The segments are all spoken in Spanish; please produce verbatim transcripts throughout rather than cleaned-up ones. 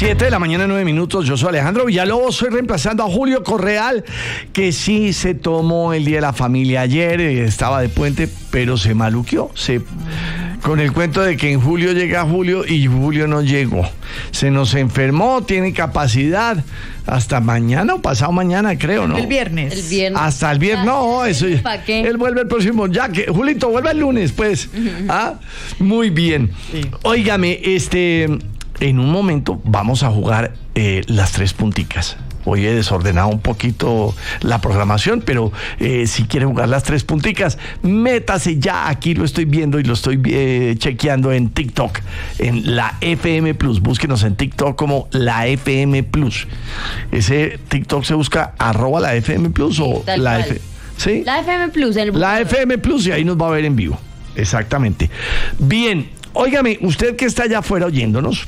siete de la mañana, nueve minutos. Yo soy Alejandro Villalobos, soy reemplazando a Julio Correal, que sí se tomó el Día de la Familia ayer, estaba de puente, pero se maluqueó, se... con el cuento de que en julio llega julio y julio no llegó. Se nos enfermó, tiene capacidad hasta mañana o pasado mañana, creo, ¿no? El viernes. El viernes. Hasta el viernes, no, eso. ¿Para qué? Él vuelve el próximo, ya que, Julito, vuelve el lunes, pues. ¿Ah? Muy bien. Sí. Óigame, este, en un momento vamos a jugar eh, las tres punticas. Hoy he desordenado un poquito la programación, pero eh, si quiere jugar las tres punticas, métase ya. Aquí lo estoy viendo y lo estoy eh, chequeando en TikTok, en la F M Plus. Búsquenos en TikTok como la F M Plus. Ese TikTok se busca arroba la F M Plus o Tal la cual. F. ¿Sí? La F M Plus. El La F M Plus, y ahí nos va a ver en vivo. Exactamente. Bien, óigame, usted que está allá afuera oyéndonos,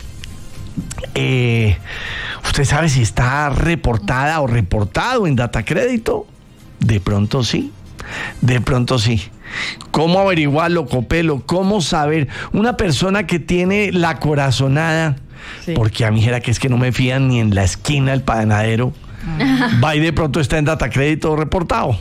eh, ¿usted sabe si está reportada o reportado en Datacrédito? De pronto sí, de pronto sí. ¿Cómo averiguarlo, Copelo? ¿Cómo saber? Una persona que tiene la corazonada, Sí. porque a mí era que es que no me fían ni en la esquina del panadero, va y de pronto está en Datacrédito reportado.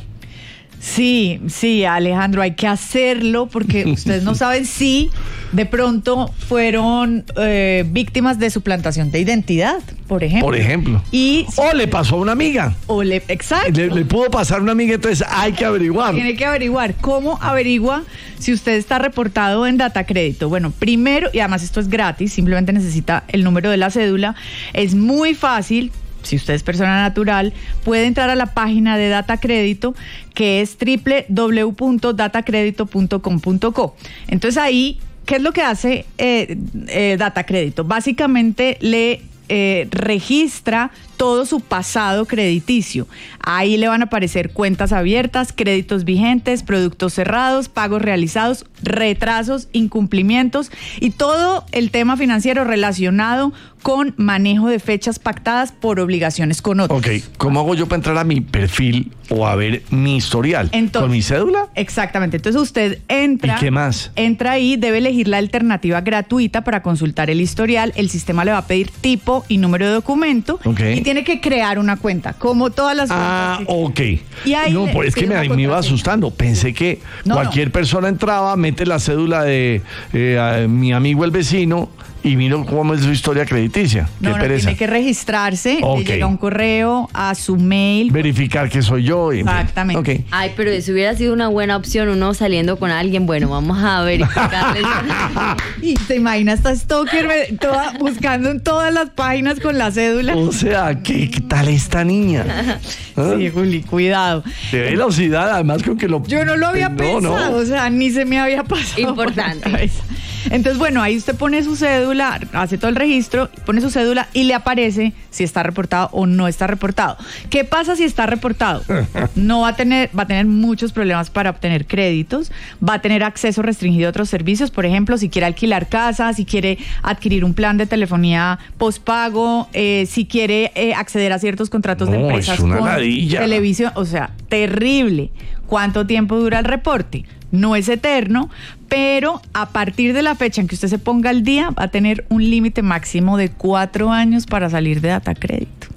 Sí, sí, Alejandro, hay que hacerlo porque ustedes no saben si de pronto fueron eh, víctimas de suplantación de identidad, por ejemplo. Por ejemplo. Y O le pasó a una amiga. o le, exacto. Le, le pudo pasar a una amiga, entonces hay que averiguar. Tiene que averiguar. ¿Cómo averigua si usted está reportado en Datacrédito? Bueno, primero, y además esto es gratis, simplemente necesita el número de la cédula. Es muy fácil. Si usted es persona natural, puede entrar a la página de Datacrédito, que es doble u doble u doble u punto datacrédito punto com punto co. Entonces ahí, ¿qué es lo que hace eh, eh, Datacrédito? Básicamente le eh, registra todo su pasado crediticio. Ahí le van a aparecer cuentas abiertas, créditos vigentes, productos cerrados, pagos realizados, retrasos, incumplimientos y todo el tema financiero relacionado con manejo de fechas pactadas por obligaciones con otros. Ok, ¿cómo hago yo para entrar a mi perfil o a ver mi historial? Entonces, ¿Con mi cédula? Exactamente. Entonces usted entra. ¿Y qué más? Entra ahí, debe elegir la alternativa gratuita para consultar el historial. El sistema le va a pedir tipo y número de documento. Ok. Y tiene que crear una cuenta, como todas las Ah, cuentas. ok. Y ahí No, le- pues es que tiene me, una me iba contraseña. asustando. Pensé que No, cualquier no. persona entraba, mete la cédula de eh, a mi amigo el vecino y miro cómo es su historia crediticia. Qué No, no, pereza. tiene que registrarse, Ok. le llega un correo a su mail. Verificar que soy yo. y en fin. Exactamente. Ok. Ay, pero eso hubiera sido una buena opción, uno saliendo con alguien. Bueno, vamos a verificarle. Y te imaginas, esta stalker me- toda, buscando en todas las páginas con la cédula. O sea, ¿qué, qué tal esta niña? ¿Ah? Sí, Juli, cuidado. De velocidad, además con que lo... Yo no lo había No, pensado, no. o sea, ni se me había pasado. Importante. por la cabeza. Entonces, bueno, ahí usted pone su cédula, hace todo el registro, pone su cédula y le aparece si está reportado o no está reportado. ¿Qué pasa si está reportado? No va a tener, va a tener muchos problemas para obtener créditos, va a tener acceso restringido a otros servicios, por ejemplo, si quiere alquilar casa, si quiere adquirir un plan de telefonía postpago, eh, si quiere eh, acceder a ciertos contratos de No, empresas es una con ladilla. televisión, o sea, terrible. ¿Cuánto tiempo dura el reporte? No es eterno, pero a partir de la fecha en que usted se ponga al día, va a tener un límite máximo de cuatro años para salir de Datacrédito.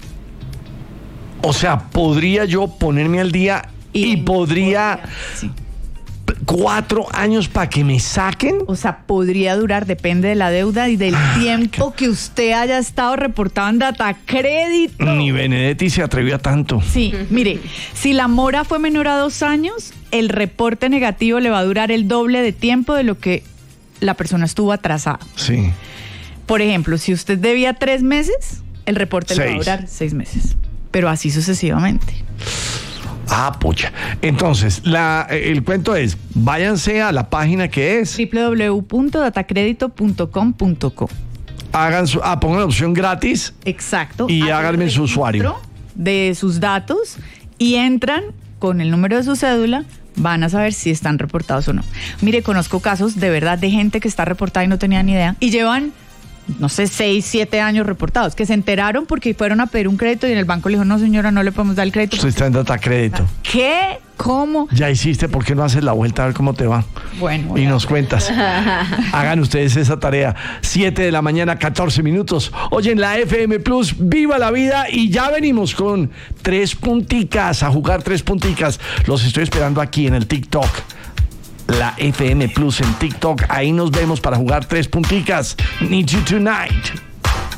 O sea, podría yo ponerme al día y, podría... Sí. Cuatro años para que me saquen. O sea, podría durar, depende de la deuda y del Ah, tiempo que usted haya estado reportado en Datacrédito. Ni Benedetti se atrevió a tanto. Sí, mire, si la mora fue menor a dos años, el reporte negativo le va a durar el doble de tiempo de lo que la persona estuvo atrasada. Sí. Por ejemplo, si usted debía tres meses, el reporte le va a Seis. durar seis meses. Pero así sucesivamente. Ah, pucha. Entonces, la, el cuento es, váyanse a la página que es, doble u doble u doble u punto datacrédito punto com punto co. hagan su, ah, pongan la opción gratis. Exacto. Y Hagan háganme el su usuario. registro de sus datos y entran con el número de su cédula, van a saber si están reportados o no. Mire, conozco casos de verdad de gente que está reportada y no tenía ni idea y llevan no sé, seis, siete años reportados, que se enteraron porque fueron a pedir un crédito y en el banco le dijo, no señora, no le podemos dar el crédito. Usted está en Data Crédito. ¿Qué? ¿Cómo? Ya hiciste, ¿por qué no haces la vuelta a ver cómo te va? Bueno. Y nos cuentas. Hagan ustedes esa tarea. siete de la mañana, catorce minutos. Oyen la F M Plus, viva la vida. Y ya venimos con tres punticas, a jugar tres punticas. Los estoy esperando aquí en el TikTok. La F M Plus en TikTok. Ahí nos vemos para jugar tres punticas. Need you tonight.